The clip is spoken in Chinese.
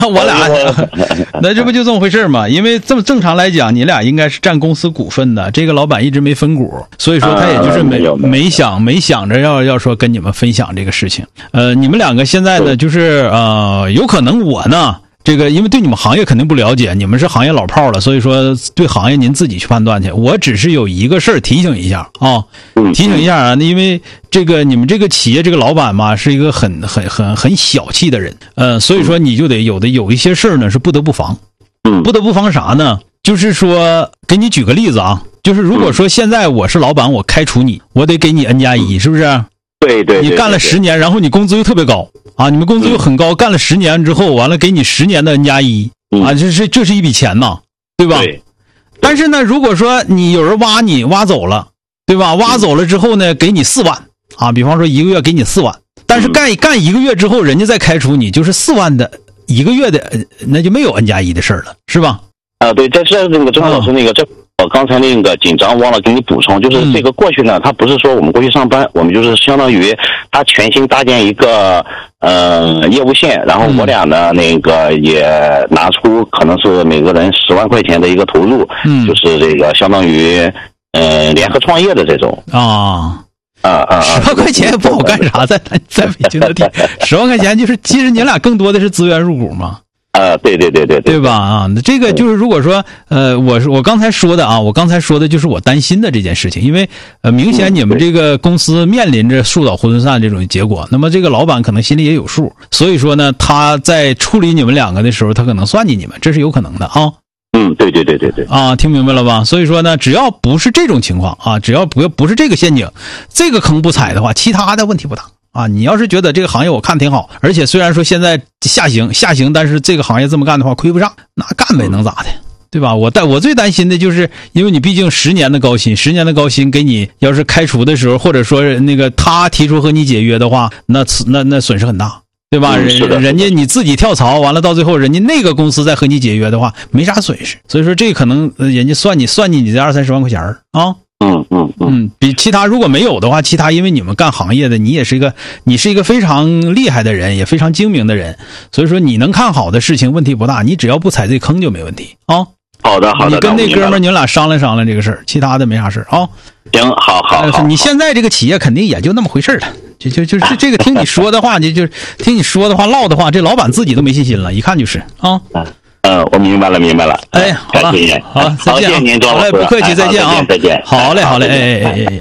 我俩那这不就这么回事吗？因为这么正常来讲，你俩应该是占公司股份的，这个老板一直没分股，所以说他也就是没想着要说跟你们分享这个事情。你们两个现在呢，就是有可能我呢。这个因为对你们行业肯定不了解，你们是行业老炮了，所以说对行业您自己去判断去。我只是有一个事儿提醒一下啊，提醒一下啊，因为这个你们这个企业这个老板嘛是一个很小气的人，所以说你就得有一些事儿呢是不得不防，不得不防啥呢？就是说给你举个例子啊，就是如果说现在我是老板，我开除你，我得给你 N+1，是不是？ 对， 你干了10年，然后你工资又特别高啊，你们工资又很高，干了10年之后，完了给你10年的 N+1啊，这是一笔钱呐，对吧？对。但是呢，如果说你有人挖走了，对吧？挖走了之后呢，给你4万啊，比方说1个月给你4万，但是干1个月之后，人家再开除你，就是4万的1个月的，那就没有 N+1的事儿了，是吧？ 对，这个郑老师我刚才那个紧张忘了给你补充，就是这个过去呢，他不是说我们过去上班，我们就是相当于他全新搭建一个业务线，然后我俩呢那个也拿出可能是每个人10万块钱的一个投入，就是这个相当于联合创业的这种啊。10万块钱也不好干啥，在北京的地，10万块钱就是其实你俩更多的是资源入股嘛。对吧？啊，那这个就是如果说我刚才说的啊，我刚才说的就是我担心的这件事情，因为明显你们这个公司面临着树倒猢狲散这种结果，那么这个老板可能心里也有数，所以说呢，他在处理你们两个的时候，他可能算计你们，这是有可能的啊。 对啊，听明白了吧？所以说呢，只要不是这种情况啊，只要不是这个陷阱，这个坑不踩的话，其他的问题不大。啊，你要是觉得这个行业我看挺好，而且虽然说现在下行，但是这个行业这么干的话亏不上，那干呗，能咋的，对吧？我最担心的就是因为你毕竟10年的高薪给你要是开除的时候，或者说那个他提出和你解约的话，那损失很大，对吧？人家你自己跳槽完了，到最后人家那个公司再和你解约的话，没啥损失，所以说这可能人家算计你这20-30万块钱啊。比其他如果没有的话，其他因为你们干行业的，你是一个非常厉害的人，也非常精明的人，所以说你能看好的事情问题不大，你只要不踩这坑就没问题啊。 好的， 你跟那哥们儿你们俩商量这个事儿，其他的没啥事啊。 行，好。 你现在这个企业肯定也就那么回事了，就是这个听你说的话，就听你说的话唠的话，这老板自己都没信心了，一看就是啊。 我明白了。 哎，好了，好，再见啊！ 谢谢您，庄老师。 好嘞，不客气，再见啊！ 再见。 好嘞，哎。